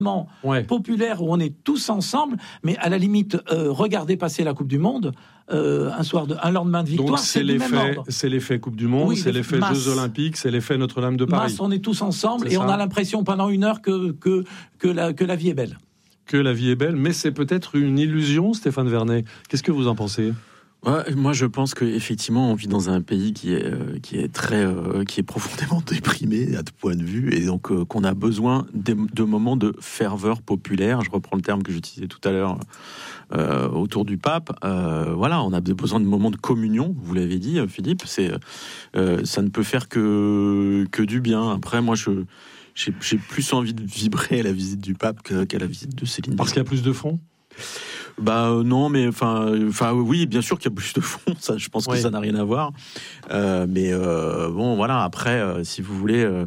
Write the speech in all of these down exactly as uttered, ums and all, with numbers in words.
Ouais. populaire où on est tous ensemble, mais à la limite, euh, regardez passer la Coupe du Monde, euh, un soir de, un lendemain de victoire, Donc c'est, c'est du l'effet, même ordre. c'est l'effet Coupe du Monde, Oui, c'est l'effet masse. Jeux Olympiques, c'est l'effet Notre-Dame de Paris. Masse, on est tous ensemble C'est et ça. on a l'impression pendant une heure que, que, que, la, que la vie est belle. Que la vie est belle, mais c'est peut-être une illusion, Stéphane Vernet. Qu'est-ce que vous en pensez ? Ouais, moi, je pense qu'effectivement, on vit dans un pays qui est, euh, qui est très, euh, qui est profondément déprimé à tout point de vue, et donc euh, qu'on a besoin de, de moments de ferveur populaire. Je reprends le terme que j'utilisais tout à l'heure euh, autour du pape. Euh, voilà, on a besoin de moments de communion. Vous l'avez dit, Philippe. C'est, euh, ça ne peut faire que que du bien. Après, moi, je j'ai, j'ai plus envie de vibrer à la visite du pape qu'à la visite de Céline Dion. Parce qu'il y a plus de fond ? Bah euh, non, mais enfin, enfin oui, bien sûr qu'il y a plus de fond. Ça, je pense Oui. que ça n'a rien à voir. Euh, mais euh, bon, voilà. Après, euh, si vous voulez, euh,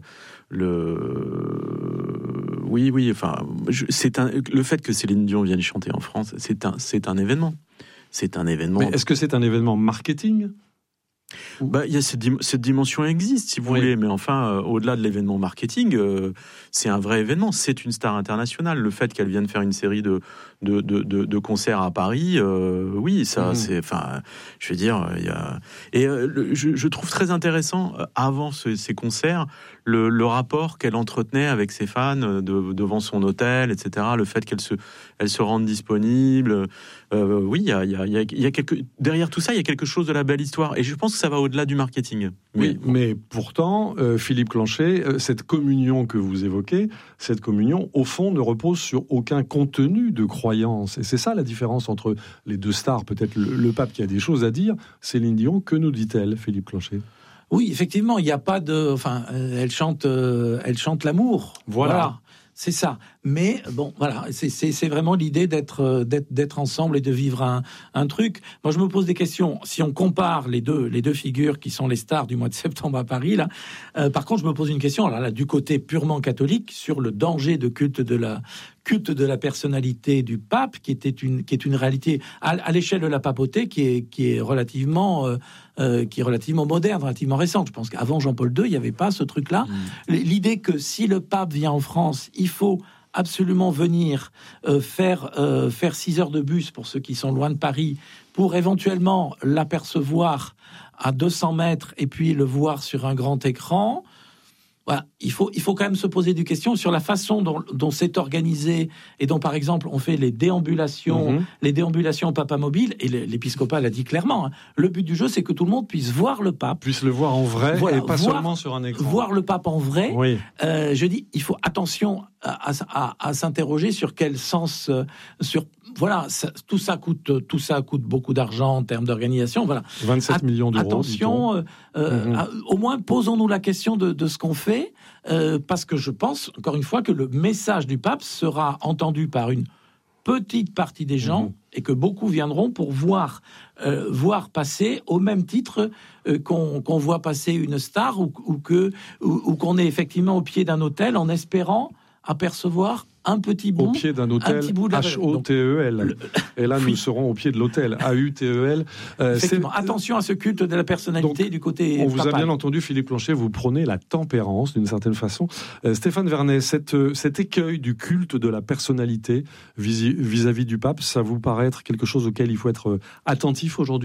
le, oui, oui. Enfin, je, c'est un. Le fait que Céline Dion vienne chanter en France, c'est un, c'est un événement. C'est un événement. Mais est-ce que c'est un événement marketing ? Bah, il y a cette, dim- cette dimension existe, si vous Oui. voulez, mais enfin, euh, au-delà de l'événement marketing, euh, c'est un vrai événement. C'est une star internationale. Le fait qu'elle vienne faire une série de de, de, de, de concerts à Paris, euh, oui, ça, Mmh. c'est, enfin, je veux dire, il y a et euh, le, je, je trouve très intéressant euh, avant ce, ces concerts le, le rapport qu'elle entretenait avec ses fans euh, de, devant son hôtel, et cetera. Le fait qu'elle se elle se rende disponible. Euh, oui, il y a, il y a, il y a, il y a quelque derrière tout ça, il y a quelque chose de la belle histoire. Et je pense que ça va au-delà du marketing. Oui, mais pourtant, euh, Philippe Clanchet, euh, cette communion que vous évoquez, cette communion, au fond, ne repose sur aucun contenu de croyance. Et c'est ça la différence entre les deux stars. Peut-être le, le pape qui a des choses à dire. Céline Dion, que nous dit-elle, Philippe Clanchet ? Oui, effectivement, il n'y a pas de... Enfin, euh, elle chante, euh, elle chante l'amour. Voilà. Voilà. C'est ça. Mais bon, voilà, c'est, c'est, c'est vraiment l'idée d'être, euh, d'être, d'être ensemble et de vivre un, un truc. Moi, je me pose des questions. Si on compare les deux, les deux figures qui sont les stars du mois de septembre à Paris, là, euh, par contre, je me pose une question. Alors là, du côté purement catholique, sur le danger de culte de la culte de la personnalité du pape, qui était une, qui est une réalité à, à l'échelle de la papauté, qui est, qui est relativement, euh, euh, qui est relativement moderne, relativement récente. Je pense qu'avant Jean-Paul deux, il n'y avait pas ce truc-là. Mmh. L'idée que si le pape vient en France, il faut absolument venir euh, faire euh, faire six heures de bus pour ceux qui sont loin de Paris, pour éventuellement l'apercevoir à deux cents mètres et puis le voir sur un grand écran. Voilà, il faut, il faut quand même se poser des questions sur la façon dont, dont c'est organisé et dont, par exemple, on fait les déambulations, mmh. les déambulations Papa Mobile. Et l'épiscopat l'a dit clairement. Hein, le but du jeu, c'est que tout le monde puisse voir le pape, puisse le voir en vrai, voilà, et pas voir, seulement sur un écran. Voir le pape en vrai. Oui. Euh, je dis, il faut attention à, à, à, à s'interroger sur quel sens, euh, sur voilà, ça, tout ça coûte, tout ça coûte beaucoup d'argent en termes d'organisation. Voilà, vingt-sept millions d'euros. Attention, euh, euh, mmh. à, au moins posons-nous la question de, de ce qu'on fait, euh, parce que je pense encore une fois que le message du pape sera entendu par une petite partie des gens mmh. et que beaucoup viendront pour voir, euh, voir passer au même titre euh, qu'on, qu'on voit passer une star ou, ou que ou, ou qu'on est effectivement au pied d'un autel en espérant apercevoir un petit bout, au pied d'un hôtel, H O T E L. Et là, oui. nous serons au pied de l'hôtel, A U T E L. Euh, Attention à ce culte de la personnalité. Donc, du côté on vous papal. a bien entendu, Philippe Clanchet, vous prenez la tempérance d'une certaine façon. Euh, Stéphane Vernet, cette, cet écueil du culte de la personnalité vis- vis-à-vis du pape, ça vous paraît être quelque chose auquel il faut être attentif aujourd'hui ?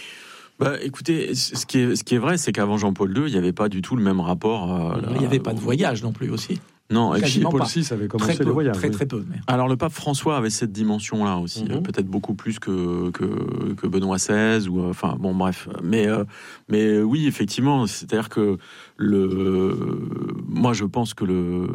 Bah, écoutez, ce qui est, ce qui est vrai, c'est qu'avant Jean-Paul deux, il n'y avait pas du tout le même rapport. Euh, il n'y avait pas de voyage non plus aussi. Non, et puis Paul six avait commencé très les peu, voyages. Très, oui. très peu. Mais... Alors, le pape François avait cette dimension-là aussi, mm-hmm. peut-être beaucoup plus que, que, que Benoît seize, ou, enfin, bon, bref. Mais, euh, mais oui, effectivement, c'est-à-dire que le, moi, je pense que le,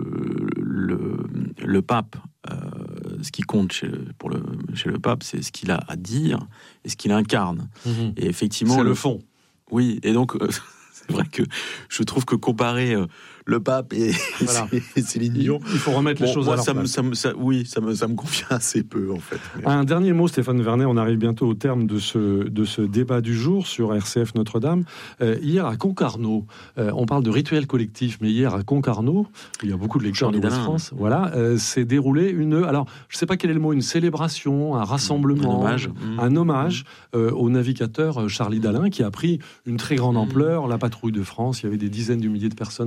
le, le pape, euh, ce qui compte chez, pour le, chez le pape, c'est ce qu'il a à dire et ce qu'il incarne. Mm-hmm. Et effectivement. C'est le, le fond. Oui, et donc, euh, c'est vrai que je trouve que comparer euh, le pape et, voilà. et Céline Dion, il faut remettre bon, les choses moi, à leur ça place. Me, ça me, ça, oui, ça me, ça me convient assez peu en fait. Mais... Un dernier mot, Stéphane Vernet, on arrive bientôt au terme de ce, de ce débat du jour sur R C F Notre-Dame. Euh, hier à Concarneau, euh, on parle de rituel collectif, mais hier à Concarneau, il y a beaucoup de lecteurs de West-France, voilà, euh, s'est déroulé une, alors je ne sais pas quel est le mot, une célébration, un rassemblement, un hommage, mmh. un hommage euh, au navigateur Charlie Dalin qui a pris une très grande ampleur, la patrouille de France, il y avait des dizaines de milliers de personnes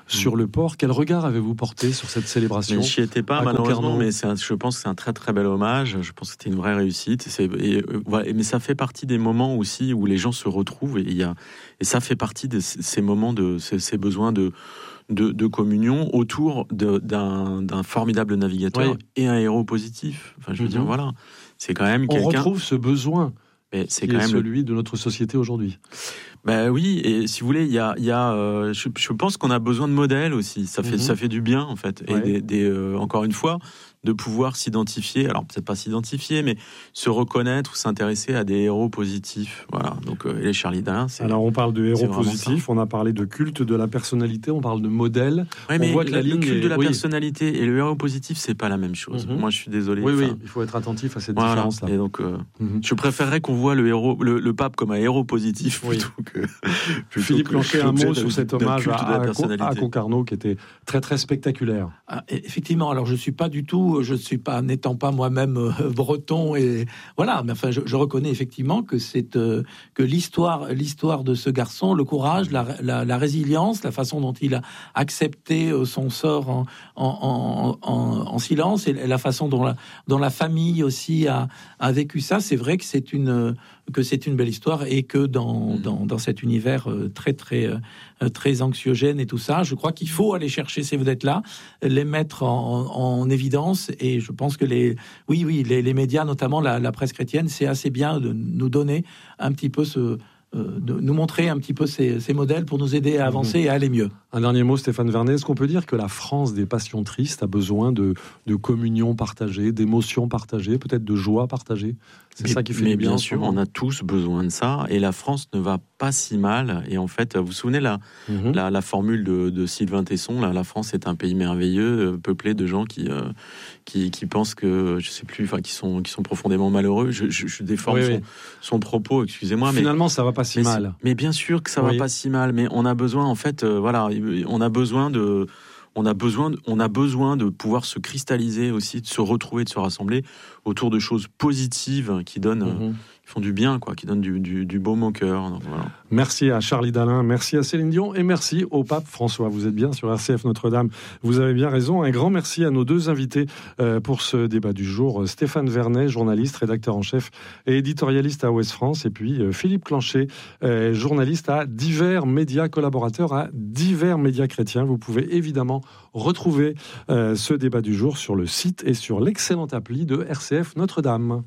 sur le port. Quel regard avez-vous porté sur cette célébration? Je n'y étais pas, malheureusement, mais c'est un, je pense que c'est un très très bel hommage. Je pense que c'était une vraie réussite. C'est, et, euh, voilà, mais ça fait partie des moments aussi où les gens se retrouvent, et, il y a, et ça fait partie de ces moments, de ces, ces besoins de, de, de communion autour de, d'un, d'un formidable navigateur, oui, et un héros positif. Enfin, je veux mm-hmm. dire, voilà, c'est quand même on quelqu'un... retrouve ce besoin. Mais c'est qui quand est même celui de notre société aujourd'hui. Ben oui, et si vous voulez, il y a, il y a euh, je, je pense qu'on a besoin de modèles aussi. Ça fait, mm-hmm. ça fait du bien en fait. Et ouais. des, des, euh, encore une fois, de pouvoir s'identifier. Alors peut-être pas s'identifier, mais se reconnaître ou s'intéresser à des héros positifs. Voilà. Donc euh, et Charlie Dalin. C'est, alors on parle de héros positifs. On a parlé de culte de la personnalité. On parle de modèle. Ouais, on mais voit que la le ligne culte est... de la oui. personnalité et le héros positif, c'est pas la même chose. Mm-hmm. Moi, je suis désolé. Oui, enfin, oui. Il faut être attentif à cette voilà. différence-là. Et donc, euh, mm-hmm. je préférerais qu'on voit le héros, le, le pape comme un héros positif oui. plutôt que. Plutôt Philippe Planchet, un mot sur cet hommage à, à, à Concarneau qui était très très spectaculaire. Ah, effectivement. Alors je suis pas du tout, je suis pas n'étant pas moi-même euh, breton et voilà, mais enfin je, je reconnais effectivement que c'est euh, que l'histoire, l'histoire de ce garçon, le courage, la, la, la résilience, la façon dont il a accepté euh, son sort en, en, en, en, en silence et la façon dont la, dont la famille aussi a, a vécu ça, c'est vrai que c'est une que c'est une belle histoire et que dans mmh. dans, dans cet univers euh, très très euh, très anxiogène et tout ça, je crois qu'il faut aller chercher ces vedettes-là, les mettre en, en, en évidence et je pense que les oui oui les, les médias, notamment la, la presse chrétienne, c'est assez bien de nous donner un petit peu ce Euh, de nous montrer un petit peu ces, ces modèles pour nous aider à avancer mmh. et à aller mieux. Un dernier mot, Stéphane Vernet. Est-ce qu'on peut dire que la France des passions tristes a besoin de, de communion partagée, d'émotions partagées, peut-être de joie partagée? C'est mais, ça qui fait mais du bien. Bien sûr, on a tous besoin de ça. Et la France ne va pas si mal. Et en fait, vous vous souvenez la, mmh. la, la formule de, de Sylvain Tesson, là, la France est un pays merveilleux, peuplé de gens qui, euh, qui, qui pensent que, je sais plus, enfin, qui sont, qui sont profondément malheureux. Je, je, je déforme oui, son, oui. son propos, excusez-moi. Finalement, mais, ça va pas si mais mal. Mais bien sûr que ça oui. va pas si mal. Mais on a besoin, en fait, euh, voilà, on a besoin de... On a, besoin, on a besoin de pouvoir se cristalliser aussi, de se retrouver, de se rassembler autour de choses positives qui donnent, mm-hmm. qui font du bien, quoi, qui donnent du, du, du baume au cœur. Donc, voilà. Merci à Charlie Dalin, merci à Céline Dion et merci au pape François. Vous êtes bien sur R C F Notre-Dame. Vous avez bien raison. Un grand merci à nos deux invités euh, pour ce débat du jour. Stéphane Vernet, journaliste, rédacteur en chef et éditorialiste à Ouest France. Et puis euh, Philippe Planchet, euh, journaliste à divers médias, collaborateur à divers médias chrétiens. Vous pouvez évidemment retrouver euh, ce débat du jour sur le site et sur l'excellente appli de R C F Notre-Dame.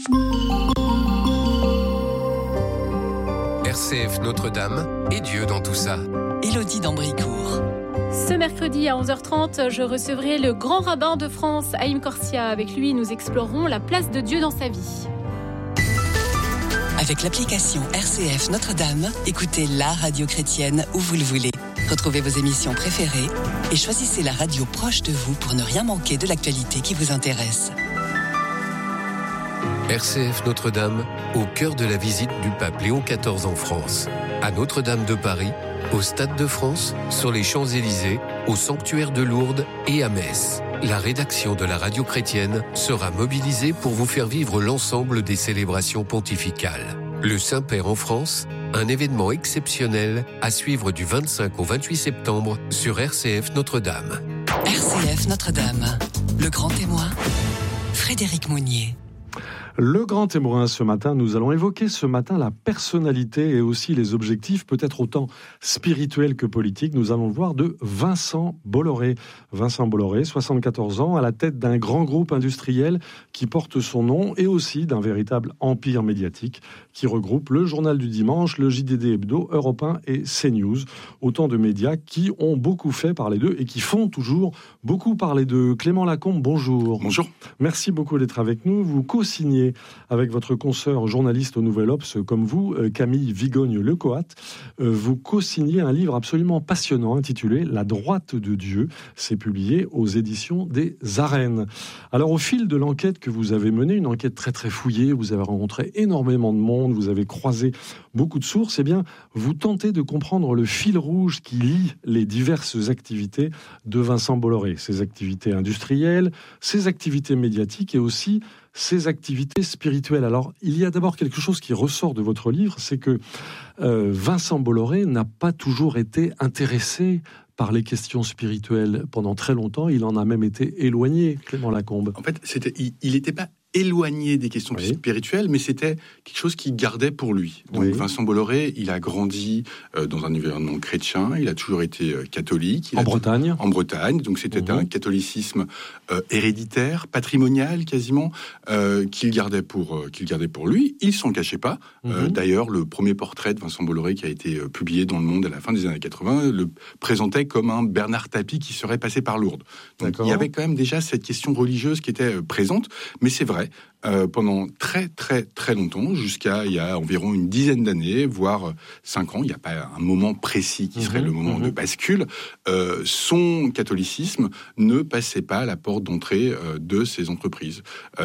R C F Notre-Dame et Dieu dans tout ça. Élodie d'Ambricourt. Ce mercredi à onze heures trente, je recevrai le grand rabbin de France, Haïm Corsia. Avec lui, nous explorerons la place de Dieu dans sa vie. Avec l'application R C F Notre-Dame, écoutez la radio chrétienne où vous le voulez. Retrouvez vos émissions préférées et choisissez la radio proche de vous pour ne rien manquer de l'actualité qui vous intéresse. R C F Notre-Dame, au cœur de la visite du pape Léon quatorze en France. À Notre-Dame de Paris, au Stade de France, sur les Champs-Élysées, au sanctuaire de Lourdes et à Metz. La rédaction de la radio chrétienne sera mobilisée pour vous faire vivre l'ensemble des célébrations pontificales. Le Saint-Père en France, un événement exceptionnel à suivre du vingt-cinq au vingt-huit septembre sur R C F Notre-Dame. R C F Notre-Dame, le grand témoin, Frédéric Mounier. Le grand témoin ce matin, nous allons évoquer ce matin la personnalité et aussi les objectifs, peut-être autant spirituels que politiques. Nous allons le voir de Vincent Bolloré. Vincent Bolloré, soixante-quatorze ans, à la tête d'un grand groupe industriel qui porte son nom et aussi d'un véritable empire médiatique qui regroupe le Journal du Dimanche, le J D D Hebdo, Europe un et CNews. Autant de médias qui ont beaucoup fait parler d'eux et qui font toujours beaucoup parler d'eux. Clément Lacombe, bonjour. Bonjour. Merci beaucoup d'être avec nous. Vous co-signez avec votre consoeur journaliste au Nouvel Obs comme vous, Camille Vigogne-Lecoat. Vous co-signez un livre absolument passionnant intitulé « La droite de Dieu ». C'est publié aux éditions des Arènes. Alors au fil de l'enquête que vous avez menée, une enquête très très fouillée, vous avez rencontré énormément de monde, vous avez croisé beaucoup de sources, eh bien vous tentez de comprendre le fil rouge qui lie les diverses activités de Vincent Bolloré. Ses activités industrielles, ses activités médiatiques et aussi ses activités spirituelles. Alors, il y a d'abord quelque chose qui ressort de votre livre, c'est que euh, Vincent Bolloré n'a pas toujours été intéressé par les questions spirituelles. Pendant très longtemps, il en a même été éloigné, Clément Lacombe. En fait, c'était, il n'était pas éloigné des questions oui. spirituelles, mais c'était quelque chose qu'il gardait pour lui. Donc oui. Vincent Bolloré, il a grandi euh, dans un environnement chrétien, il a toujours été euh, catholique. Il en a Bretagne. En Bretagne, donc c'était mmh. un catholicisme euh, héréditaire, patrimonial quasiment, euh, qu'il gardait pour euh, qu'il gardait pour lui. Il s'en cachait pas. Mmh. Euh, d'ailleurs, le premier portrait de Vincent Bolloré qui a été euh, publié dans Le Monde à la fin des années quatre-vingts le présentait comme un Bernard Tapie qui serait passé par Lourdes. Donc D'accord. il y avait quand même déjà cette question religieuse qui était euh, présente, mais c'est vrai. Euh, pendant très très très longtemps, jusqu'à il y a environ une dizaine d'années, voire cinq ans, il n'y a pas un moment précis qui serait mmh, le moment mmh. de bascule, euh, son catholicisme ne passait pas à la porte d'entrée euh, de ces entreprises.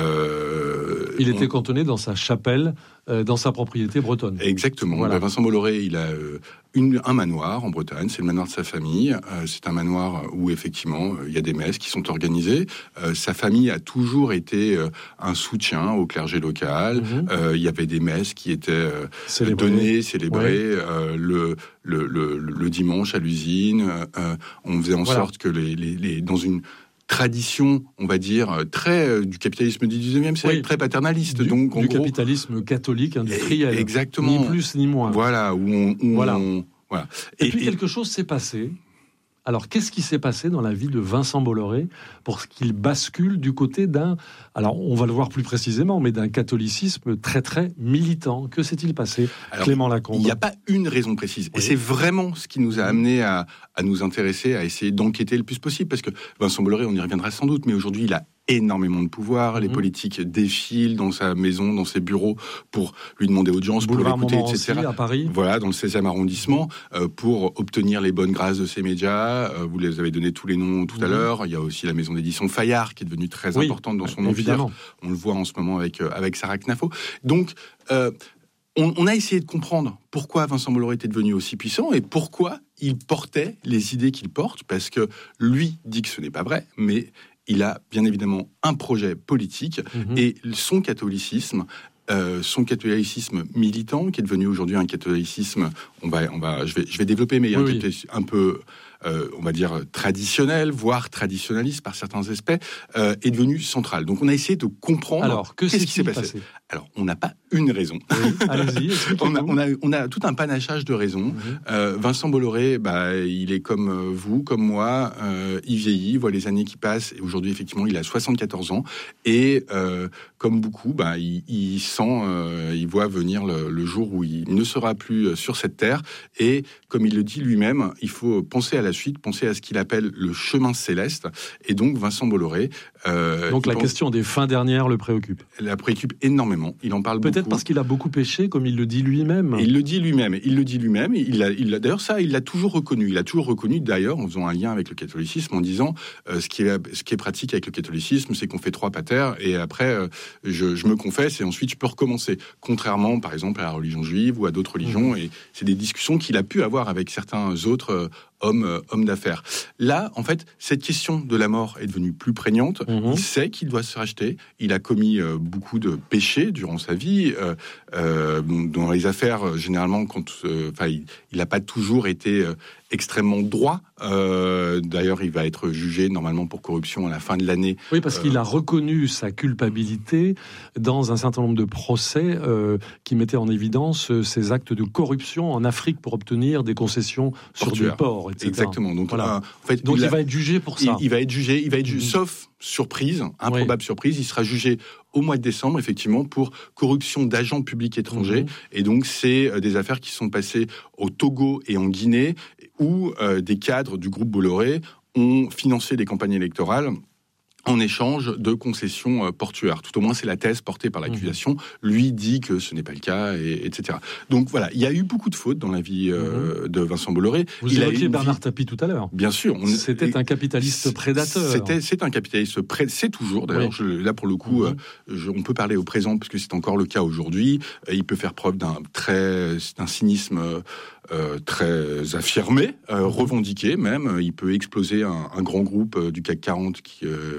Euh, il était on... cantonné dans sa chapelle, euh, dans sa propriété bretonne. Exactement. Voilà. Vincent Bolloré, il a euh, une, un manoir en Bretagne, c'est le manoir de sa famille. Euh, c'est un manoir où effectivement euh, il y a des messes qui sont organisées. Euh, sa famille a toujours été euh, un soutien au clergé local. Mmh. Euh, il y avait des messes qui étaient euh, Célébré. données, célébrées ouais. euh, le, le, le, le dimanche à l'usine. Euh, on faisait en voilà. sorte que les, les, les, dans une tradition, on va dire, très euh, du capitalisme du dix-neuvième siècle, oui. très paternaliste. Du, donc, en du gros, capitalisme catholique industriel. Exactement. Ni plus ni moins. Voilà. Où on, où voilà. On, voilà. Et, et puis et... quelque chose s'est passé. Alors, qu'est-ce qui s'est passé dans la vie de Vincent Bolloré pour qu'il bascule du côté d'un, alors on va le voir plus précisément, mais d'un catholicisme très très militant? Que s'est-il passé, alors, Clément Lacombe? Il n'y a pas une raison précise. Oui. Et c'est vraiment ce qui nous a amené à, à nous intéresser, à essayer d'enquêter le plus possible. Parce que Vincent Bolloré, on y reviendra sans doute, mais aujourd'hui, il a énormément de pouvoir. Les mmh. politiques défilent dans sa maison, dans ses bureaux, pour lui demander audience, pour l'écouter, et cetera. À Paris. Voilà, dans le seizième arrondissement, euh, pour obtenir les bonnes grâces de ces médias. Euh, vous les avez donné tous les noms tout mmh. à l'heure. Il y a aussi la maison d'édition Fayard, qui est devenue très oui, importante dans son évidemment. empire. On le voit en ce moment avec, euh, avec Sarah Knafo. Donc, euh, on, on a essayé de comprendre pourquoi Vincent Bolloré était devenu aussi puissant et pourquoi il portait les idées qu'il porte, parce que lui dit que ce n'est pas vrai, mais il a bien évidemment un projet politique mmh. et son catholicisme, euh, son catholicisme militant, qui est devenu aujourd'hui un catholicisme, on va, on va, je vais, je vais développer, mais oui, un, oui. un peu, euh, on va dire traditionnel, voire traditionnaliste par certains aspects, euh, est devenu central. Donc on a essayé de comprendre. Alors, que qu'est-ce qui s'est passé, passé Alors, on n'a pas une raison. Oui, allez-y, on, a, on, a, on a tout un panachage de raisons. Mmh. Euh, Vincent Bolloré, bah, il est comme vous, comme moi, euh, il vieillit, il voit les années qui passent, et aujourd'hui, effectivement, il a soixante-quatorze ans, et euh, comme beaucoup, bah, il, il sent, euh, il voit venir le, le jour où il ne sera plus sur cette terre, et comme il le dit lui-même, il faut penser à la suite, penser à ce qu'il appelle le chemin céleste, et donc Vincent Bolloré... Euh, donc la pense, question des fins dernières le préoccupe. La préoccupe énormément. Il en parle peut-être beaucoup. Parce qu'il a beaucoup péché, comme il le dit lui-même. Et il le dit lui-même. Il le dit lui-même. Il a, il a, d'ailleurs, ça, il l'a toujours reconnu. Il a toujours reconnu, d'ailleurs, en faisant un lien avec le catholicisme, en disant euh, ce qui est, ce qui est pratique avec le catholicisme, c'est qu'on fait trois pater et après, euh, je, je me confesse et ensuite je peux recommencer. Contrairement, par exemple, à la religion juive ou à d'autres religions. Mmh. Et c'est des discussions qu'il a pu avoir avec certains autres euh, hommes, euh, hommes d'affaires. Là, en fait, cette question de la mort est devenue plus prégnante. Mmh. Il sait qu'il doit se racheter. Il a commis euh, beaucoup de péchés durant sa vie. Euh, euh, dans les affaires, généralement, quand, euh, enfin, il n'a pas toujours été euh, extrêmement droit. Euh, d'ailleurs, il va être jugé normalement pour corruption à la fin de l'année. Oui, parce euh, qu'il a reconnu sa culpabilité dans un certain nombre de procès euh, qui mettaient en évidence ses actes de corruption en Afrique pour obtenir des concessions sur des ports, et cetera. Exactement. Donc, voilà. euh, en fait, Donc il, il a, va être jugé pour ça. Il, il va être jugé, il va être jugé, mmh. sauf surprise, improbable oui. surprise, il sera jugé au mois de décembre, effectivement, pour corruption d'agents publics étrangers. Mmh. Et donc, c'est euh, des affaires qui sont passées au Togo et en Guinée, où euh, des cadres du groupe Bolloré ont financé des campagnes électorales en échange de concessions euh, portuaires. Tout au moins, c'est la thèse portée par l'accusation. Mmh. Lui dit que ce n'est pas le cas, et, etc. Donc voilà, il y a eu beaucoup de fautes dans la vie euh, mmh. de Vincent Bolloré. Vous il évoquiez Bernard vie... Tapie tout à l'heure. Bien sûr. On... C'était un capitaliste prédateur. C'était, c'est un capitaliste prédateur. C'est toujours, d'ailleurs, oui. je, là pour le coup, mmh. euh, je, on peut parler au présent, puisque c'est encore le cas aujourd'hui. Euh, il peut faire preuve d'un, très, d'un cynisme... Euh, Euh, très affirmé, euh, revendiqué même. Il peut exploser un, un grand groupe euh, du C A C quarante qui, euh,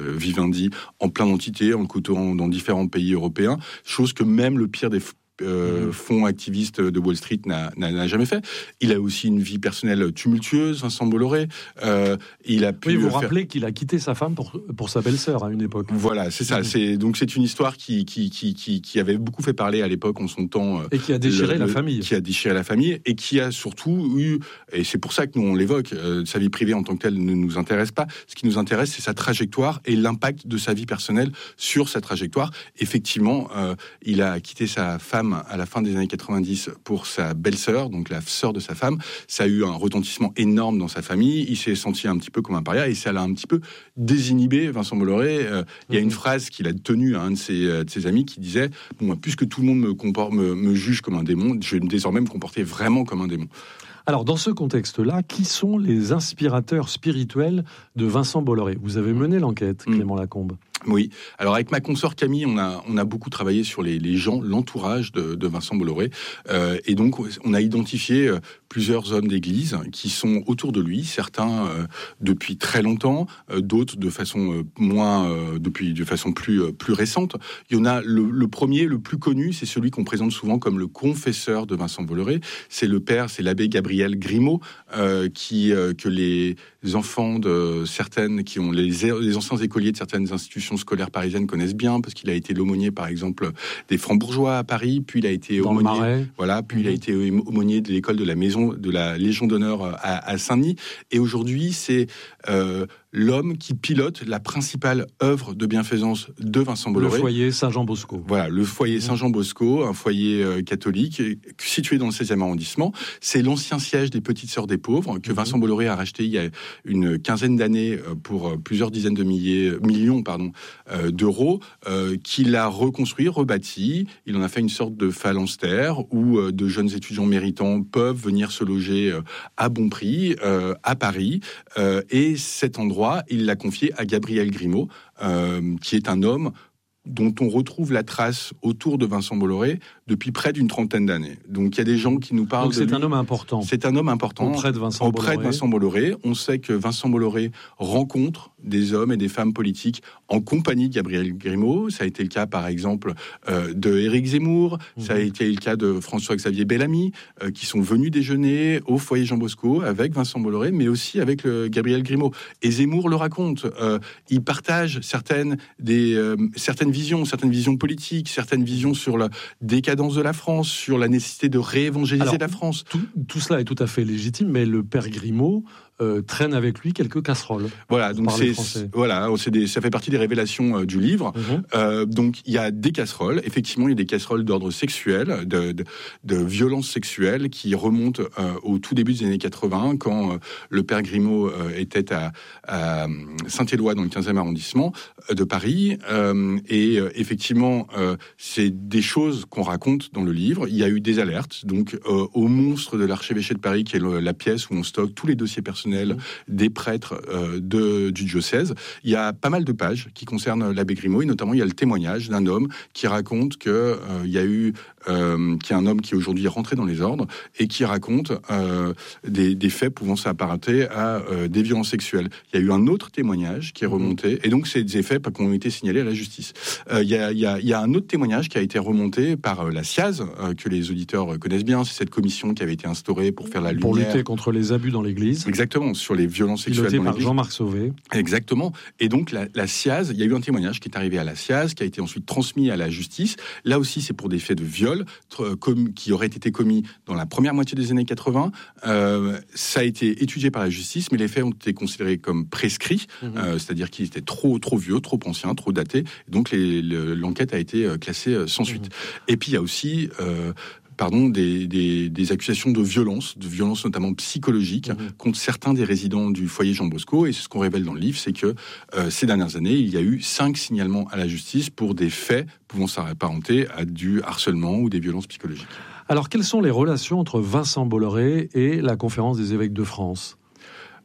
Vivendi en plein d'entités, en le côtoyant dans différents pays européens, chose que même le pire des Euh, fonds activiste de Wall Street n'a, n'a, n'a jamais fait. Il a aussi une vie personnelle tumultueuse, Vincent Bolloré. Euh, il a pu oui, vous faire... rappelez qu'il a quitté sa femme pour, pour sa belle-sœur à une époque. Voilà, c'est ça. Mmh. C'est, donc c'est une histoire qui, qui, qui, qui, qui avait beaucoup fait parler à l'époque en son temps. Et qui a déchiré le, la le, famille. Qui a déchiré la famille et qui a surtout eu, et c'est pour ça que nous on l'évoque, euh, sa vie privée en tant que telle ne nous intéresse pas. Ce qui nous intéresse, c'est sa trajectoire et l'impact de sa vie personnelle sur sa trajectoire. Effectivement, euh, il a quitté sa femme à la fin des années quatre-vingt-dix pour sa belle-sœur, donc la sœur de sa femme. Ça a eu un retentissement énorme dans sa famille. Il s'est senti un petit peu comme un paria et ça l'a un petit peu désinhibé, Vincent Bolloré. Euh, il y a une phrase qu'il a tenue à un de ses, de ses amis qui disait « Bon, puisque tout le monde me, comporte, me, me juge comme un démon, je vais désormais me comporter vraiment comme un démon. » Alors, dans ce contexte-là, qui sont les inspirateurs spirituels de Vincent Bolloré ? Vous avez mené l'enquête, Clément mmh. Lacombe. Oui. Alors avec ma consoeur Camille, on a on a beaucoup travaillé sur les, les gens, l'entourage de, de Vincent Bolloré, euh, et donc on a identifié euh, plusieurs hommes d'Église qui sont autour de lui, certains euh, depuis très longtemps, euh, d'autres de façon euh, moins euh, depuis de façon plus euh, plus récente. Il y en a le, le premier, le plus connu, c'est celui qu'on présente souvent comme le confesseur de Vincent Bolloré. C'est le père, c'est l'abbé Gabriel Grimaud, euh, qui euh, que les enfants de certaines qui ont les, les anciens écoliers de certaines institutions scolaires parisiennes connaissent bien, parce qu'il a été l'aumônier, par exemple, des Francs-Bourgeois à Paris, puis il a été Dans aumônier, voilà, puis mmh. il a été aumônier de l'école de la maison de la Légion d'honneur à, à Saint-Denis. Et aujourd'hui, c'est euh, l'homme qui pilote la principale œuvre de bienfaisance de Vincent Bolloré. Le foyer Saint-Jean-Bosco. Voilà, le foyer mmh. Saint-Jean-Bosco, un foyer euh, catholique situé dans le seizième arrondissement. C'est l'ancien siège des Petites Sœurs des Pauvres que mmh. Vincent Bolloré a racheté il y a une quinzaine d'années pour plusieurs dizaines de milliers, millions pardon, euh, d'euros, euh, qu'il a reconstruit, rebâti. Il en a fait une sorte de phalanstère où euh, de jeunes étudiants méritants peuvent venir se loger euh, à bon prix euh, à Paris. Euh, et cet endroit, il l'a confié à Gabriel Grimaud, euh, qui est un homme dont on retrouve la trace autour de Vincent Bolloré depuis près d'une trentaine d'années. Donc il y a des gens qui nous parlent. Donc c'est de lui. un homme important. C'est un homme important auprès de Vincent auprès Bolloré. de Vincent Bolloré. On sait que Vincent Bolloré rencontre des hommes et des femmes politiques en compagnie de Gabriel Grimaud. Ça a été le cas, par exemple, euh, de Éric Zemmour. Mmh. Ça a été le cas de François-Xavier Bellamy, euh, qui sont venus déjeuner au foyer Jean Bosco avec Vincent Bolloré, mais aussi avec le Gabriel Grimaud. Et Zemmour le raconte. Euh, il partage certaines des euh, certaines visions, certaines visions politiques, certaines visions sur la décadence de la France, sur la nécessité de réévangéliser Alors, la France. Tout, tout cela est tout à fait légitime, mais le père Grimaud Euh, traîne avec lui quelques casseroles. Voilà, donc c'est, voilà, c'est des, ça fait partie des révélations euh, du livre. Mmh. Euh, donc il y a des casseroles. Effectivement, il y a des casseroles d'ordre sexuel, de, de, de violence sexuelle qui remontent euh, au tout début des années quatre-vingts, quand euh, le père Grimaud euh, était à, à Saint-Éloi, dans le quinzième arrondissement euh, de Paris. Euh, et euh, effectivement, euh, c'est des choses qu'on raconte dans le livre. Il y a eu des alertes, donc euh, au monstre de l'archevêché de Paris, qui est le, la pièce où on stocke tous les dossiers personnels des prêtres euh, de, du diocèse. Il y a pas mal de pages qui concernent l'abbé Grimaud, et notamment il y a le témoignage d'un homme qui raconte que euh, il y a eu euh, qui est un homme qui aujourd'hui est rentré dans les ordres et qui raconte euh, des, des faits pouvant s'apparenter à euh, des violences sexuelles. Il y a eu un autre témoignage qui est remonté, et donc c'est des faits qui ont été signalés à la justice. Euh, il, y a, il, y a, il y a un autre témoignage qui a été remonté par euh, la SIAZ, euh, que les auditeurs connaissent bien. C'est cette commission qui avait été instaurée pour faire la lumière. Pour lutter contre les abus dans l'Église. Exactement. Sur les violences sexuelles dans par l'Église. Jean-Marc Sauvé. Exactement. Et donc la, la SIAZ, il y a eu un témoignage qui est arrivé à la SIAZ, qui a été ensuite transmis à la justice. Là aussi, c'est pour des faits de viol tr- com- qui auraient été commis dans la première moitié des années quatre-vingts. Euh, ça a été étudié par la justice, mais les faits ont été considérés comme prescrits, mmh. euh, c'est-à-dire qu'ils étaient trop trop vieux, trop anciens, trop datés. Donc les, le, l'enquête a été classée sans suite. Mmh. Et puis il y a aussi euh, Pardon, des, des, des accusations de violence, de violence notamment psychologique, mmh. contre certains des résidents du foyer Jean Bosco. Et c'est ce qu'on révèle dans le livre, c'est que euh, ces dernières années, il y a eu cinq signalements à la justice pour des faits pouvant s'apparenter à du harcèlement ou des violences psychologiques. Alors, quelles sont les relations entre Vincent Bolloré et la Conférence des évêques de France ?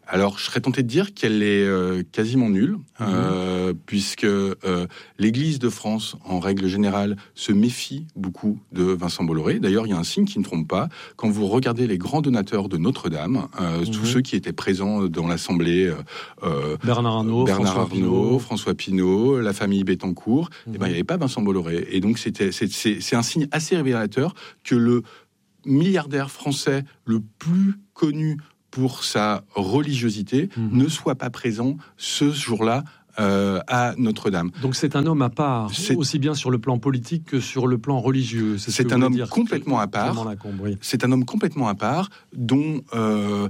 Alors, je serais tenté de dire qu'elle est euh, quasiment nulle, mmh. euh, puisque euh, l'Église de France, en règle générale, se méfie beaucoup de Vincent Bolloré. D'ailleurs, il y a un signe qui ne trompe pas. Quand vous regardez les grands donateurs de Notre-Dame, euh, mmh. tous ceux qui étaient présents dans l'Assemblée, euh, Bernard Arnault, Bernard François, Arnault Pinault. François Pinault, la famille Bettencourt, mmh. eh ben, il n'y avait pas Vincent Bolloré. Et donc, c'était, c'est, c'est, c'est un signe assez révélateur que le milliardaire français le plus connu pour sa religiosité, mmh. ne soit pas présent ce jour-là euh, à Notre-Dame. Donc c'est un homme à part, c'est... aussi bien sur le plan politique que sur le plan religieux. C'est, c'est un homme complètement à part. Lacombe, oui. C'est un homme complètement à part, dont euh,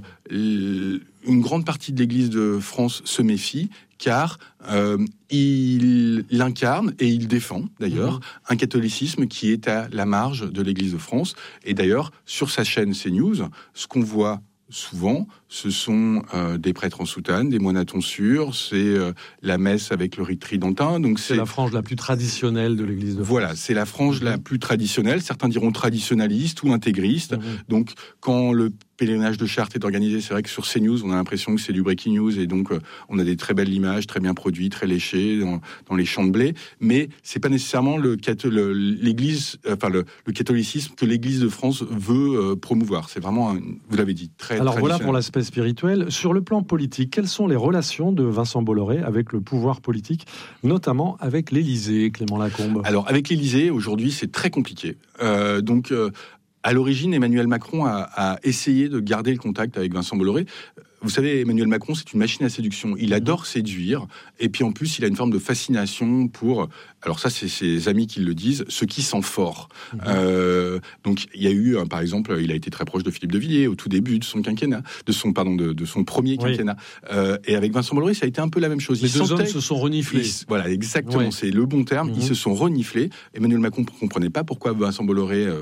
une grande partie de l'Église de France se méfie, car euh, il, il incarne et il défend d'ailleurs mmh. un catholicisme qui est à la marge de l'Église de France. Et d'ailleurs, sur sa chaîne CNews, ce qu'on voit souvent, ce sont euh, des prêtres en soutane, des moines à tonsure, c'est euh, la messe avec le rite tridentin. Donc c'est, c'est la frange la plus traditionnelle de l'Église de France. Voilà, c'est la frange mmh. la plus traditionnelle. Certains diront traditionnaliste ou intégriste. Mmh. Donc, quand le pèlerinage de Chartres est organisé, c'est vrai que sur CNews, on a l'impression que c'est du breaking news, et donc euh, on a des très belles images, très bien produites, très léchées dans, dans les champs de blé. Mais c'est pas nécessairement le, le l'Église, enfin le, le catholicisme que l'Église de France veut euh, promouvoir. C'est vraiment, un, vous l'avez dit, très. Alors voilà pour l'aspect spirituel. Sur le plan politique, quelles sont les relations de Vincent Bolloré avec le pouvoir politique, notamment avec l'Élysée, Clément Lacombe? Alors avec l'Élysée, aujourd'hui, c'est très compliqué. Euh, donc euh, à l'origine, Emmanuel Macron a, a essayé de garder le contact avec Vincent Bolloré. Vous savez, Emmanuel Macron, c'est une machine à séduction. Il adore séduire. Et puis, en plus, il a une forme de fascination pour... Alors ça, c'est ses amis qui le disent, ce qui sent fort. Mmh. Euh, donc, il y a eu, par exemple, il a été très proche de Philippe de Villiers au tout début de son quinquennat, de son, pardon, de, de son premier quinquennat. Oui. Euh, et avec Vincent Bolloré, ça a été un peu la même chose. Les ils deux hommes se sont reniflés. Ils, voilà, exactement. Oui. C'est le bon terme. Mmh. Ils se sont reniflés. Emmanuel Macron ne comprenait pas pourquoi Vincent Bolloré euh,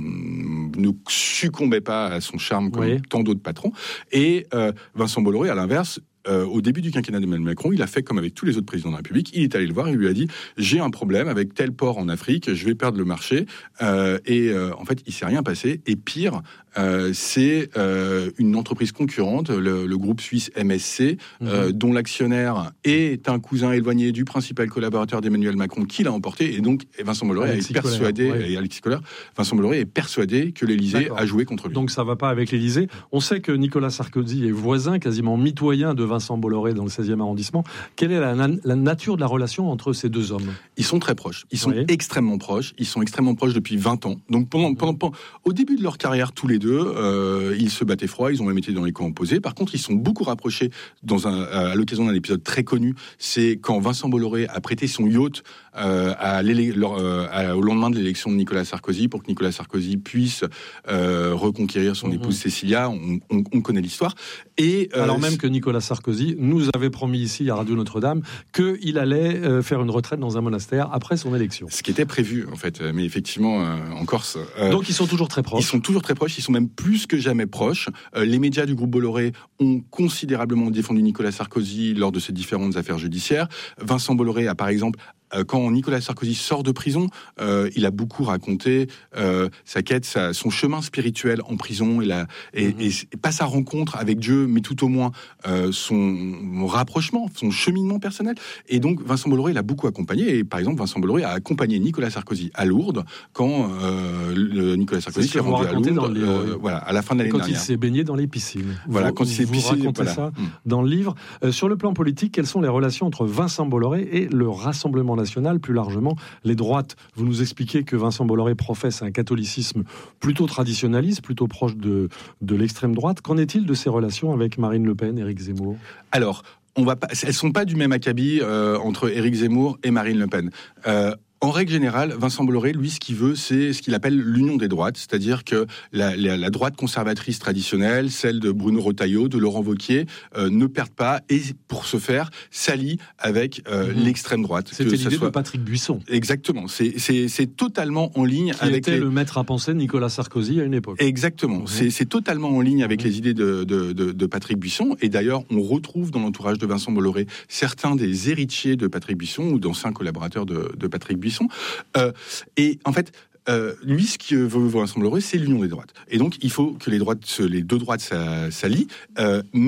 ne succombait pas à son charme comme oui. tant d'autres patrons. Et euh, Vincent Bolloré, à l'inverse, euh, au début du quinquennat d'Emmanuel Macron, il a fait comme avec tous les autres présidents de la République. Il est allé le voir, il lui a dit « J'ai un problème avec tel port en Afrique, je vais perdre le marché. Euh, » Et euh, en fait, il s'est rien passé. Et pire, euh, c'est euh, une entreprise concurrente, le, le groupe suisse M S C, mmh. euh, dont l'actionnaire est un cousin éloigné du principal collaborateur d'Emmanuel Macron, qui l'a emporté. Et donc, Vincent Bolloré est persuadé, ouais. et Alexis Kohler, Vincent Bolloré est persuadé que l'Élysée D'accord. a joué contre lui. Donc ça va pas avec l'Élysée. On sait que Nicolas Sarkozy est voisin, quasiment mitoyen de Vincent Bolloré dans le seizième arrondissement. Quelle est la, na- la nature de la relation entre ces deux hommes? Ils sont très proches. Ils sont oui. extrêmement proches. Ils sont extrêmement proches depuis vingt ans. Donc pendant, mmh. pendant, pendant au début de leur carrière, tous les deux, euh, ils se battaient froid. Ils ont même été dans les camps opposés. Par contre, ils sont beaucoup rapprochés dans un, à l'occasion d'un épisode très connu. C'est quand Vincent Bolloré a prêté son yacht euh, à leur, euh, à, au lendemain de l'élection de Nicolas Sarkozy pour que Nicolas Sarkozy puisse euh, reconquérir son mmh. épouse Cécilia. On, on, on connaît l'histoire. Et euh, alors même que Nicolas Sarkozy nous avait promis ici à Radio Notre-Dame qu'il allait euh, faire une retraite dans un monastère après son élection. Ce qui était prévu en fait, mais effectivement euh, en Corse. Euh, Donc ils sont toujours très proches. Ils sont toujours très proches. Ils sont même plus que jamais proches. Euh, les médias du groupe Bolloré ont considérablement défendu Nicolas Sarkozy lors de ces différentes affaires judiciaires. Vincent Bolloré a par exemple quand Nicolas Sarkozy sort de prison, euh, il a beaucoup raconté euh, sa quête, sa, son chemin spirituel en prison, et, la, et, mmh. et, et pas sa rencontre avec Dieu, mais tout au moins euh, son rapprochement, son cheminement personnel. Et donc Vincent Bolloré l'a beaucoup accompagné. Et par exemple, Vincent Bolloré a accompagné Nicolas Sarkozy à Lourdes quand euh, le Nicolas Sarkozy s'est rendu à Lourdes, les... euh, voilà, à la fin de l'année quand dernière. Quand il s'est baigné dans les piscines. Voilà, vous, quand il s'est vous pissé, racontez voilà. ça mmh. dans le livre. Euh, sur le plan politique, quelles sont les relations entre Vincent Bolloré et le Rassemblement national, plus largement les droites? Vous nous expliquez que Vincent Bolloré professe un catholicisme plutôt traditionnaliste, plutôt proche de, de l'extrême droite. Qu'en est-il de ses relations avec Marine Le Pen, Éric Zemmour? Alors, on va pas, elles sont pas du même acabit euh, entre Éric Zemmour et Marine Le Pen. Euh, En règle générale, Vincent Bolloré, lui, ce qu'il veut, c'est ce qu'il appelle l'union des droites, c'est-à-dire que la, la, la droite conservatrice traditionnelle, celle de Bruno Retailleau, de Laurent Wauquiez, euh, ne perdent pas, et pour ce faire, s'allie avec euh, mmh. l'extrême droite. C'était l'idée soit... de Patrick Buisson. Exactement, c'est, c'est, c'est totalement en ligne qui avec... était les... le maître à penser de Nicolas Sarkozy à une époque. Exactement, mmh. c'est, c'est totalement en ligne avec mmh. les idées de, de, de, de Patrick Buisson, et d'ailleurs, on retrouve dans l'entourage de Vincent Bolloré certains des héritiers de Patrick Buisson, ou d'anciens collaborateurs de, de Patrick Buisson. Euh, et en fait, euh, lui, ce qu'il veut Vincent Bolloré, c'est l'union des droites. Et donc, il faut que les droites, les deux droites s'allient, euh, mais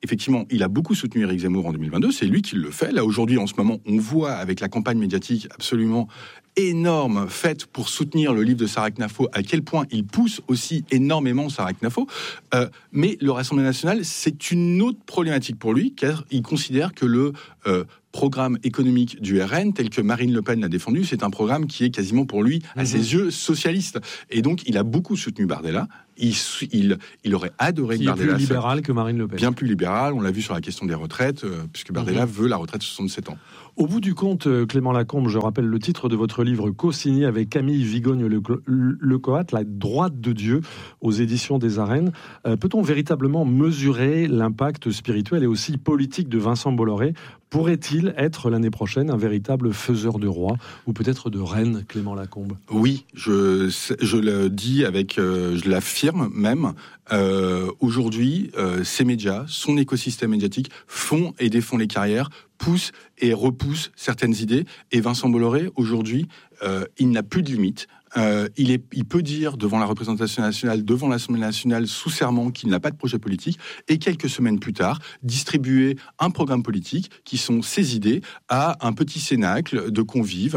effectivement, il a beaucoup soutenu Éric Zemmour en deux mille vingt-deux, c'est lui qui le fait. Là, aujourd'hui, en ce moment, on voit avec la campagne médiatique absolument énorme faite pour soutenir le livre de Sarah Knafo, à quel point il pousse aussi énormément Sarah Knafo. Euh, mais le Rassemblement national, c'est une autre problématique pour lui, car il considère que le euh, programme économique du R N, tel que Marine Le Pen l'a défendu, c'est un programme qui est quasiment pour lui, à mmh. ses yeux, socialiste. Et donc, il a beaucoup soutenu Bardella. Il, il, il aurait adoré qui que Bardella... Qui est plus libéral que Marine Le Pen. Bien plus libéral, on l'a vu sur la question des retraites, euh, puisque Bardella mmh. veut la retraite de soixante-sept ans. Au bout du compte, Clément Lacombe, je rappelle le titre de votre livre co-signé avec Camille Vigogne-Lecoat, La droite de Dieu, aux éditions des Arènes. Euh, peut-on véritablement mesurer l'impact spirituel et aussi politique de Vincent Bolloré ? Pourrait-il être l'année prochaine un véritable faiseur de roi ou peut-être de reine, Clément Lacombe ? Oui, je, je le dis avec, euh, je l'affirme même. Euh, aujourd'hui, euh, ces médias, son écosystème médiatique font et défont les carrières, poussent et repoussent certaines idées. Et Vincent Bolloré, aujourd'hui, euh, il n'a plus de limites. Euh, il, est, il peut dire devant la représentation nationale, devant l'Assemblée nationale, sous serment, qu'il n'a pas de projet politique, et quelques semaines plus tard, distribuer un programme politique qui sont ses idées à un petit cénacle de convives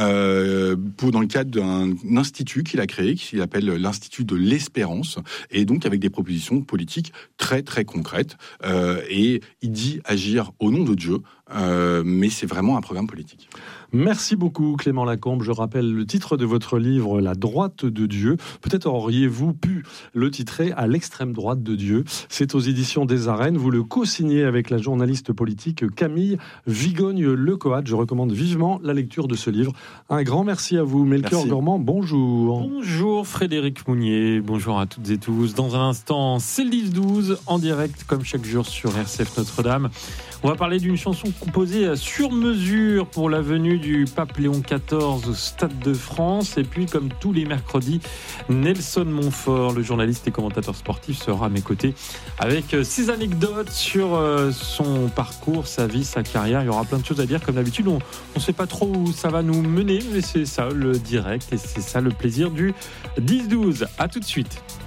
euh, pour, dans le cadre d'un institut qu'il a créé, qu'il appelle l'Institut de l'Espérance, et donc avec des propositions politiques très très concrètes. Euh, et il dit agir au nom de Dieu, euh, mais c'est vraiment un programme politique. Merci beaucoup Clément Lacombe. Je rappelle le titre de votre livre, La droite de Dieu. Peut-être auriez-vous pu le titrer À l'extrême droite de Dieu. C'est aux éditions des Arènes. Vous le co-signez avec la journaliste politique Camille Vigogne-Lecoat. Je recommande vivement la lecture de ce livre. Un grand merci à vous. Melchior Gormand, bonjour. Bonjour Frédéric Mounier. Bonjour à toutes et tous. Dans un instant, c'est le dix douze en direct comme chaque jour sur R C F Notre-Dame. On va parler d'une chanson composée sur mesure pour la venue du pape Léon quatorze au Stade de France. Et puis, comme tous les mercredis, Nelson Montfort, le journaliste et commentateur sportif, sera à mes côtés avec ses anecdotes sur son parcours, sa vie, sa carrière. Il y aura plein de choses à dire. Comme d'habitude, on ne sait pas trop où ça va nous mener, mais c'est ça le direct et c'est ça le plaisir du dix douze. À tout de suite.